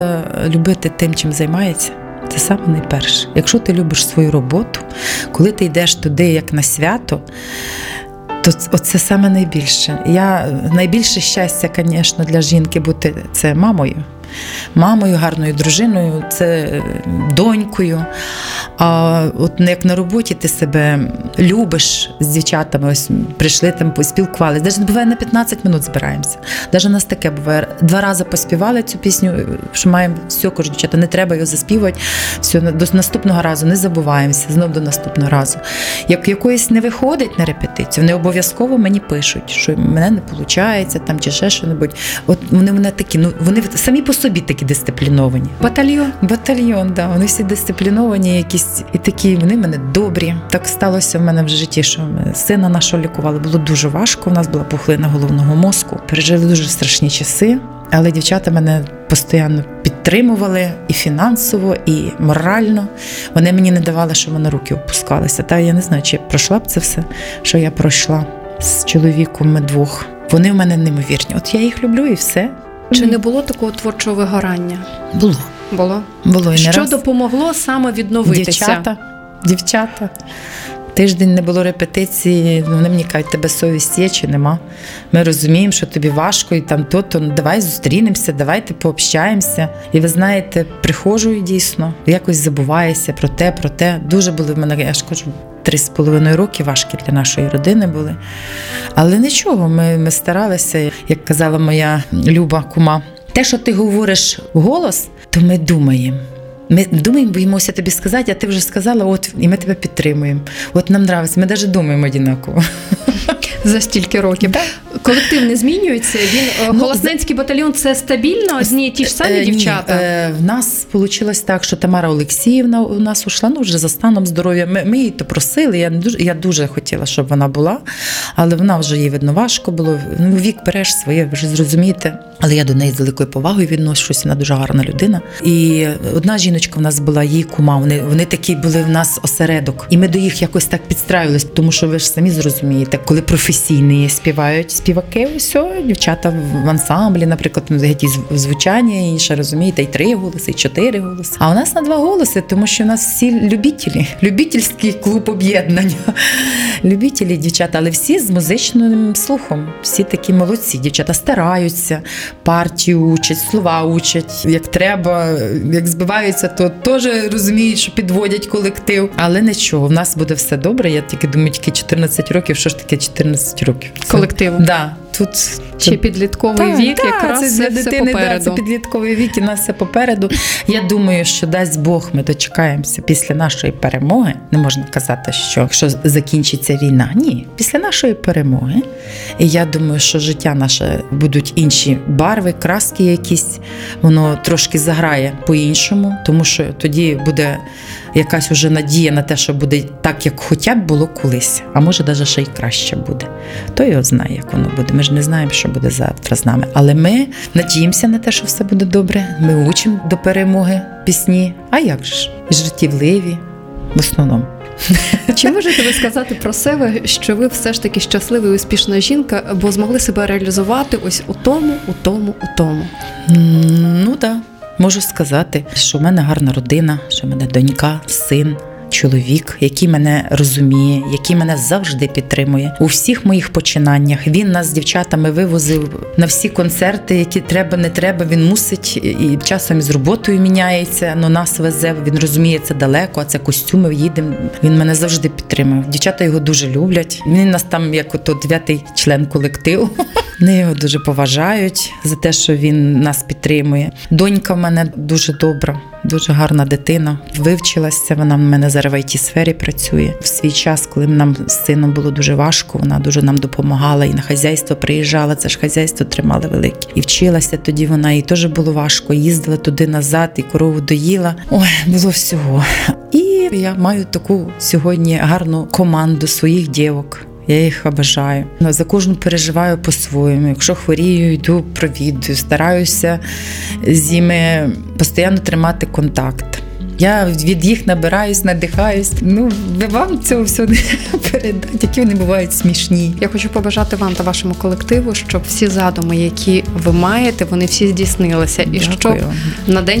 Любити тим, чим займається, це саме найперше. Якщо ти любиш свою роботу, коли ти йдеш туди як на свято, то це саме найбільше. Найбільше щастя, звісно, для жінки бути це мамою. Мамою, гарною дружиною, це донькою. А от як на роботі ти себе любиш з дівчатами, ось прийшли там, поспілкувалися. Навіть буває на 15 минут збираємося. Навіть у нас таке буває. 2 рази поспівали цю пісню, що маємо все, кажуть, дівчата, не треба його заспівати. Все, до наступного разу не забуваємося, знов до наступного разу. Як якоїсь не виходить на репетицію, вони обов'язково мені пишуть, що в мене не виходить, там чи ще що-небудь. От вони мене такі, вони самі по собі такі дисципліновані. Батальйон, да. Вони всі дисципліновані якісь і такі, вони в мене добрі. Так сталося в мене в житті, що ми сина нашого лікували. Було дуже важко, у нас була пухлина головного мозку. Пережили дуже страшні часи, але дівчата мене постійно підтримували і фінансово, і морально. Вони мені не давали, щоб на руки опускалися. Та я не знаю, чи пройшла б це все, що я пройшла з чоловіком, ми двох. Вони в мене неймовірні. От я їх люблю і все. Чи не було такого творчого вигорання? Було і не Що раз. допомогло саме відновитися? Дівчата. Тиждень не було репетиції, вони мені кажуть, тебе совість є чи нема. Ми розуміємо, що тобі важко, і там то, давай зустрінемося, давайте пообщаємося. І ви знаєте, приходжу і дійсно, якось забуваюся про те. Дуже були в мене, я ж кажу, 3,5 роки важкі для нашої родини були. Але нічого, ми старалися, як казала моя люба кума. Те, що ти говориш вголос, то ми думаємо. Ми думаємо, боїмося тобі сказати, а ти вже сказала, і ми тебе підтримуємо. От нам подобається, ми навіть думаємо однаково. За стільки років. Так. Колектив не змінюється? Голосненський батальйон – це стабільно? Одні і ті ж самі дівчата? Ні, в нас вийшло так, що Тамара Олексіївна у нас ушла, вже за станом здоров'я. Ми її то просили, я дуже хотіла, щоб вона була, але вона вже їй, видно, важко було. Вік береш своє, ви ж зрозумієте. Але я до неї з великою повагою відношусь, вона дуже гарна людина. І одна жіночка в нас була, її кума, вони такі були в нас осередок. І ми до їх якось так підстраювалися, тому що ви ж самі зрозумієте, коли професійні співають співаки, все, дівчата в ансамблі, наприклад, геть і звучання, і ще розумієте, і 3 голоси, і 4 голоси. А у нас на 2 голоси, тому що у нас всі любителі, любительський клуб об'єднання. Любителі, дівчата, але всі з музичним слухом, всі такі молодці, дівчата стараються, партію учать, слова учать, як треба, як збиваються, то теж розуміють, що підводять колектив. Але нічого, в нас буде все добре, я тільки думаю, тільки 14 років, що ж таке 14 років? Колективу? Да. Ще підлітковий вік, якраз це все попереду. Це підлітковий вік, і нас все попереду. Я думаю, що дасть Бог, ми дочекаємося після нашої перемоги. Не можна казати, що якщо закінчиться війна. Ні, після нашої перемоги. І я думаю, що життя наше будуть інші барви, краски якісь. Воно трошки заграє по-іншому, тому що тоді буде якась уже надія на те, що буде так, як хоча б було колись. А може, навіть ще й краще буде. То його знає, як воно буде. Ми ж не знаємо, що буде завтра з нами. Але ми надіємося на те, що все буде добре. Ми учимо до перемоги пісні. А як же ж? І жартівливі, в основному. Чи можете ви сказати про себе, що ви все ж таки щаслива і успішна жінка, бо змогли себе реалізувати ось у тому? Ну так. Можу сказати, що в мене гарна родина, що в мене донька, син, чоловік, який мене розуміє, який мене завжди підтримує у всіх моїх починаннях. Він нас з дівчатами вивозив на всі концерти, які треба, не треба. Він мусить, і часом з роботою міняється, але нас везе. Він розуміє, це далеко, а це костюми, їдемо. Він мене завжди підтримує. Дівчата його дуже люблять. Він нас там, як ото 9-й член колективу. Вони його дуже поважають за те, що він нас підтримує. Донька в мене дуже добра. Дуже гарна дитина, вивчилася, вона в мене зараз в IT-сфері працює. В свій час, коли нам з сином було дуже важко, вона дуже нам допомагала і на хазяйство приїжджала, це ж хазяйство тримали велике. І вчилася тоді вона, їй теж було важко, їздила туди-назад, і корову доїла. Ой, було всього. І я маю таку сьогодні гарну команду своїх дівок. Я їх обожаю. За кожну переживаю по-своєму. Якщо хворію, йду провідую, стараюся з ними постійно тримати контакт. Я від їх набираюсь, надихаюсь. Вам цього все не передати, які вони бувають смішні. Я хочу побажати вам та вашому колективу, щоб всі задуми, які ви маєте, вони всі здійснилися. І Дякую. щоб на День